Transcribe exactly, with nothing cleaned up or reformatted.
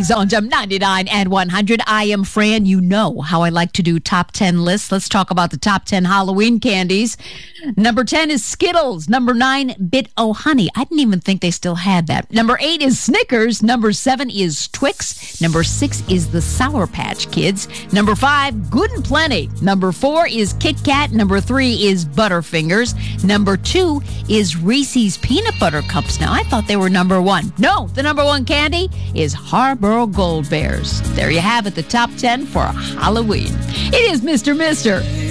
candies on Jump ninety-nine and one hundred. I am Fran. You know how I like to do top ten lists. Let's talk about the top ten Halloween candies. Number ten is Skittles. Number nine, Bit-O-Honey. I didn't even think they still had that. Number eight is Snickers. Number seven is Twix. Number six is the Sour Patch Kids. Number five, Good and Plenty. Number four is Kit Kat. Number three is Butterfingers. Number two is Reese's Peanut Butter Cups. Now, I thought they were number one. No, the number one candy is Harborough Gold Bears. There you have it, the top ten for Halloween. It is Mister Mister